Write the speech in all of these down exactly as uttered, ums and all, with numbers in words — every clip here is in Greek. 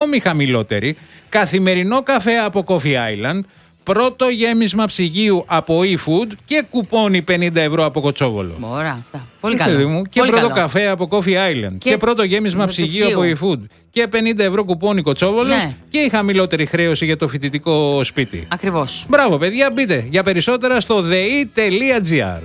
ακόμη χαμηλότερη, καθημερινό καφέ από Coffee Island, πρώτο γέμισμα ψυγείου από eFood και κουπόνι πενήντα ευρώ από Κοτσόβολο. Ωραία, αυτά. Πολύ καλό. Μου, και Πολύ πρώτο καλό. καφέ από Coffee Island. Και, και πρώτο γέμισμα ψυγείου από eFood. Και πενήντα ευρώ κουπόνι Κοτσόβολος. Ναι. Και η χαμηλότερη χρέωση για το φοιτητικό σπίτι. Ακριβώς. Μπράβο, παιδιά, μπείτε για περισσότερα στο δε ι τελεία τζι άρ.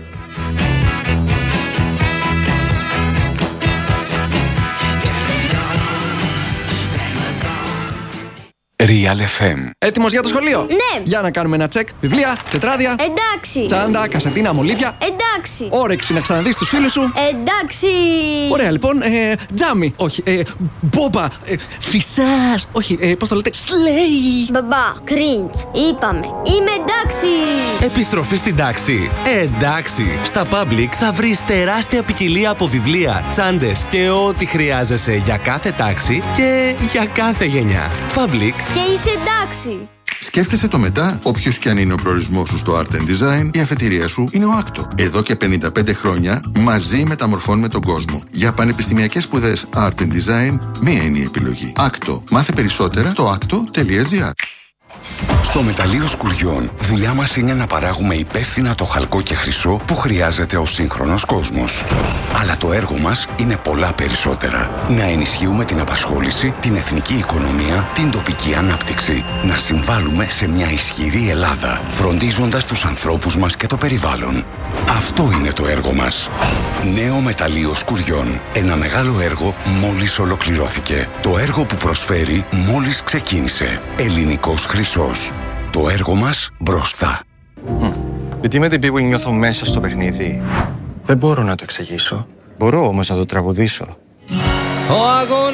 Real εφ εμ. Έτοιμος για το σχολείο? Ναι. Για να κάνουμε ένα τσεκ. Βιβλία, τετράδια. Εντάξει. Τσάντα, κασετίνα, μολύβια. Εντάξει. Όρεξη να ξαναδείς τους φίλους σου. Εντάξει. Ωραία, λοιπόν. Ε, τζάμι. Όχι. Ε, μπόμπα. Ε, φυσάς. Όχι. Ε, πώς το λέτε? Σλέι. Μπαμπά, cringe. Είπαμε. Είμαι εντάξει. Επιστροφή στην τάξη. Ε, εντάξει. Στα Public θα βρεις τεράστια ποικιλία από βιβλία, τσάντες και ό,τι χρειάζεσαι για κάθε τάξη και για κάθε γενιά. Public. Και είσαι εντάξει. Σκέφτεσαι το μετά, όποιος κι αν είναι ο προορισμός σου στο Art and Design, η αφετηρία σου είναι ο άκτο. Εδώ και πενήντα πέντε χρόνια, μαζί μεταμορφώνουμε τον κόσμο. Για πανεπιστημιακές σπουδές Art and Design, μία είναι η επιλογή. άκτο. Μάθε περισσότερα στο άκτο τελεία τζι άρ. Στο μεταλλείο Σκουριών, δουλειά μας είναι να παράγουμε υπεύθυνα το χαλκό και χρυσό που χρειάζεται ο σύγχρονος κόσμος. Αλλά το έργο μας είναι πολλά περισσότερα. Να ενισχύουμε την απασχόληση, την εθνική οικονομία, την τοπική ανάπτυξη. Να συμβάλλουμε σε μια ισχυρή Ελλάδα, φροντίζοντας τους ανθρώπους μας και το περιβάλλον. Αυτό είναι το έργο μας. Νέο μεταλλείο Σκουριών. Ένα μεγάλο έργο μόλις ολοκληρώθηκε. Το έργο που προσφέρει μόλις ξεκίνησε. Ελληνικός χρυσός. Το έργο μας μπροστά. Γιατί με την πίγου νιώθω μέσα στο παιχνίδι. Δεν μπορώ να το εξηγήσω. Μπορώ όμως να το τραγουδήσω. Ο αγώνας